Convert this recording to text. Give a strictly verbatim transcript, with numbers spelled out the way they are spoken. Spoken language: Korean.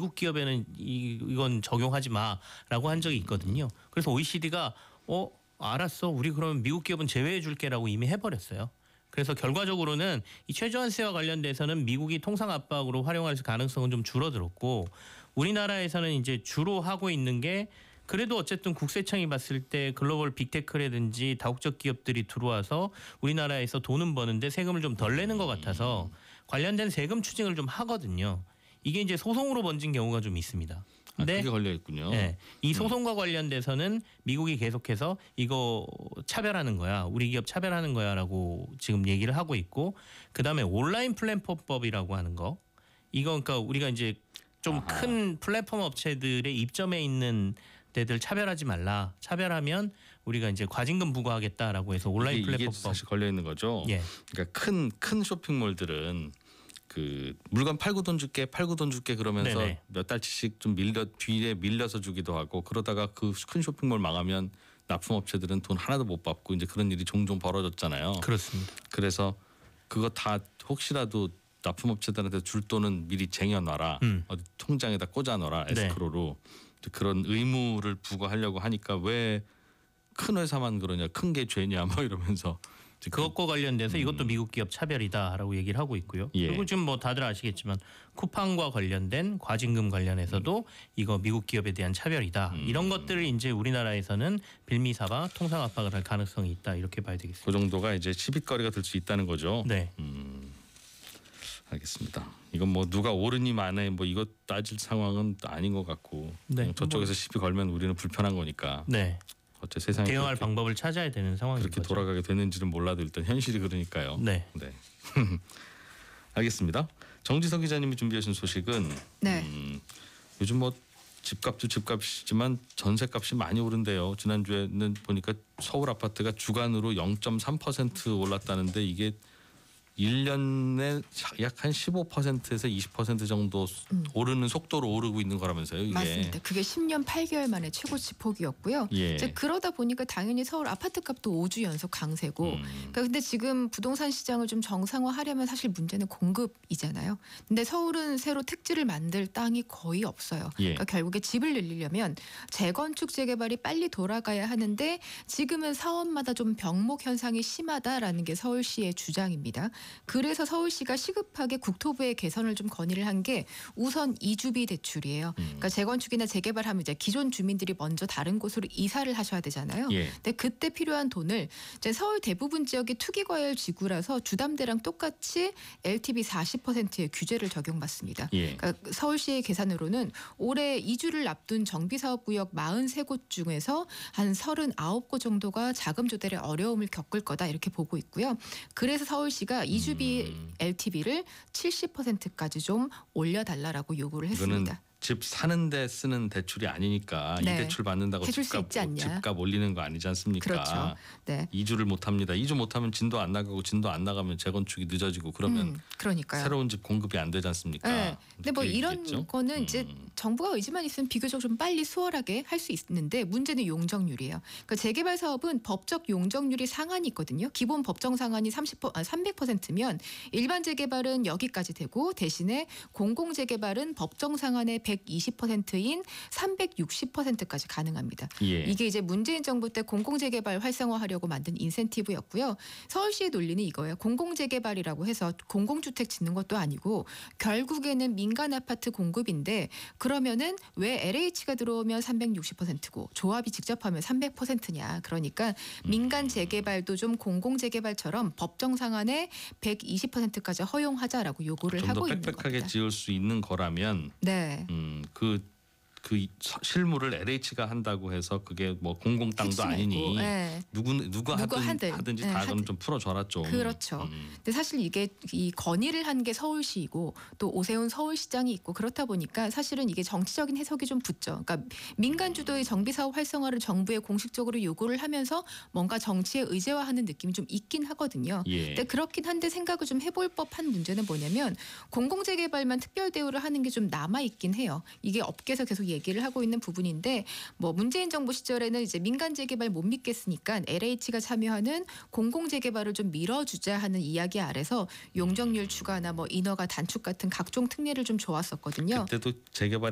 미국 기업에는 이, 이건 적용하지 마라고 한 적이 있거든요. 그래서 오이시디가 어 알았어, 우리 그러면 미국 기업은 제외해 줄게라고 이미 해버렸어요. 그래서 결과적으로는 이 최저한세와 관련돼서는 미국이 통상 압박으로 활용할 가능성은 좀 줄어들었고, 우리나라에서는 이제 주로 하고 있는 게 그래도 어쨌든 국세청이 봤을 때 글로벌 빅테크라든지 다국적 기업들이 들어와서 우리나라에서 돈은 버는데 세금을 좀 덜 내는 것 같아서 관련된 세금 추징을 좀 하거든요. 이게 이제 소송으로 번진 경우가 좀 있습니다. 근데 아, 그게 걸려 있군요. 네, 이 소송과 관련돼서는 미국이 계속해서 이거 차별하는 거야, 우리 기업 차별하는 거야라고 지금 얘기를 하고 있고, 그다음에 온라인 플랫폼법이라고 하는 거, 이거 그러니까 우리가 이제 좀 큰 플랫폼 업체들의 입점에 있는 데들 차별하지 말라. 차별하면 우리가 이제 과징금 부과하겠다라고 해서 온라인 이게, 플랫폼법. 이게 사실 걸려 있는 거죠. 예. 그러니까 큰 큰 쇼핑몰들은 그 물건 팔고 돈 줄게 팔고 돈 줄게 그러면서 네네. 몇 달치씩 좀 밀려 뒤에 밀려서 주기도 하고, 그러다가 그 큰 쇼핑몰 망하면 납품업체들은 돈 하나도 못 받고 이제 그런 일이 종종 벌어졌잖아요. 그렇습니다. 그래서 그거 다 혹시라도 납품업체들한테 줄 돈은 미리 쟁여놔라. 음. 어디 통장에다 꽂아놔라. 에스크로로. 네. 그런 의무를 부과하려고 하니까 왜 큰 회사만 그러냐, 큰 게 죄냐 뭐 이러면서 그것과 관련돼서 음. 이것도 미국 기업 차별이다라고 얘기를 하고 있고요. 예. 그리고 지금 뭐 다들 아시겠지만 쿠팡과 관련된 과징금 관련해서도 음. 이거 미국 기업에 대한 차별이다. 음. 이런 것들을 이제 우리나라에서는 빌미사바 통상 압박을 할 가능성이 있다, 이렇게 봐야 되겠습니다. 그 정도가 이제 시비거리가 될 수 있다는 거죠. 네. 음. 알겠습니다. 이건 뭐 누가 옳으니 마네 뭐 이거 따질 상황은 아닌 것 같고, 네. 저쪽에서 뭐. 시비 걸면 우리는 불편한 거니까. 네. 어째 세상에 대응할 방법을 찾아야 되는 상황인 그렇게 거죠. 돌아가게 되는지는 몰라도 일단 현실이 그러니까요. 네. 네. 알겠습니다. 정지석 기자님이 준비하신 소식은 네. 음, 요즘 뭐 집값도 집값이지만 전세값이 많이 오른대요. 지난주에는 보니까 서울 아파트가 주간으로 영 점 삼 퍼센트 올랐다는데 이게 일 년에 약 한 십오 퍼센트에서 이십 퍼센트 정도 음. 오르는 속도로 오르고 있는 거라면서요. 이게. 맞습니다. 그게 십 년 팔 개월 만에 최고치 폭이었고요. 예. 이제 그러다 보니까 당연히 서울 아파트값도 오 주 연속 강세고. 음. 그러니까 근데 지금 부동산 시장을 좀 정상화하려면 사실 문제는 공급이잖아요. 근데 서울은 새로 택지를 만들 땅이 거의 없어요. 예. 그러니까 결국에 집을 늘리려면 재건축 재개발이 빨리 돌아가야 하는데 지금은 사업마다 좀 병목 현상이 심하다라는 게 서울시의 주장입니다. 그래서 서울시가 시급하게 국토부에 개선을 좀 건의를 한 게 우선 이주비 대출이에요. 음. 그러니까 재건축이나 재개발하면 이제 기존 주민들이 먼저 다른 곳으로 이사를 하셔야 되잖아요. 예. 근데 그때 필요한 돈을 이제 서울 대부분 지역이 투기과열 지구라서 주담대랑 똑같이 엘티브이 사십 퍼센트의 규제를 적용받습니다. 예. 그러니까 서울시의 계산으로는 올해 이주를 앞둔 정비사업구역 사십삼 곳 중에서 한 삼십구 곳 정도가 자금 조달에 어려움을 겪을 거다, 이렇게 보고 있고요. 그래서 서울시가 이주비 음. 엘티브이를 칠십 퍼센트까지 좀 올려달라고 요구를 했습니다. 집 사는데 쓰는 대출이 아니니까 네. 이 대출 받는다고 집값, 집값 올리는 거 아니지 않습니까? 그렇죠. 네. 이주를 못합니다. 이주 못하면 진도 안 나가고 진도 안 나가면 재건축이 늦어지고 그러면 음, 그러니까요. 새로운 집 공급이 안 되지 않습니까? 네. 근데 뭐 이런 얘기겠죠? 거는 음. 이제 정부가 의지만 있으면 비교적 좀 빨리 수월하게 할 수 있는데 문제는 용적률이에요. 그러니까 재개발 사업은 법적 용적률이 상한이 있거든요. 기본 법정 상한이 삼십 퍼센트, 아, 삼백 퍼센트면 일반 재개발은 여기까지 되고 대신에 공공 재개발은 법정 상한의 백이십 퍼센트인 삼백육십 퍼센트까지 가능합니다. 예. 이게 이제 문재인 정부 때 공공재개발 활성화하려고 만든 인센티브였고요. 서울시의 논리는 이거예요. 공공재개발이라고 해서 공공주택 짓는 것도 아니고 결국에는 민간 아파트 공급인데, 그러면은 왜 엘에이치가 들어오면 삼백육십 퍼센트고 조합이 직접 하면 삼백 퍼센트냐. 그러니까 민간 재개발도 좀 공공재개발처럼 법정 상한의 백이십 퍼센트까지 허용하자라고 요구를 하고 있는 겁니다. 좀 더 빽빽하게 지을 수 있는 거라면 네. 음, 그, 그 실무를 엘에이치가 한다고 해서 그게 뭐 공공 땅도 아니니 네. 누구 누가 하든, 하든, 하든지 다 그럼 네, 좀 풀어줘라 좀. 그렇죠. 음. 근데 사실 이게 이 건의를 한 게 서울시이고 또 오세훈 서울시장이 있고 그렇다 보니까 사실은 이게 정치적인 해석이 좀 붙죠. 그러니까 민간 주도의 정비사업 활성화를 정부에 공식적으로 요구를 하면서 뭔가 정치에 의제화하는 느낌이 좀 있긴 하거든요. 예. 근데 그렇긴 한데 생각을 좀 해볼 법한 문제는 뭐냐면 공공재개발만 특별 대우를 하는 게 좀 남아 있긴 해요. 이게 업계에서 계속 얘기를 하고 있는 부분인데, 뭐 문재인 정부 시절에는 이제 민간 재개발 못 믿겠으니까 엘에이치가 참여하는 공공 재개발을 좀 밀어주자 하는 이야기 아래서 용적률 추가나 뭐 인허가 단축 같은 각종 특례를 좀 줘왔었거든요. 그때도 재개발